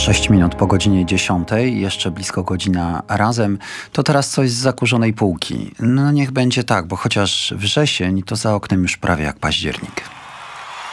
6 minut po godzinie 10, jeszcze blisko godzina razem, to teraz coś z zakurzonej półki. No niech będzie tak, bo chociaż wrzesień, to za oknem już prawie jak październik.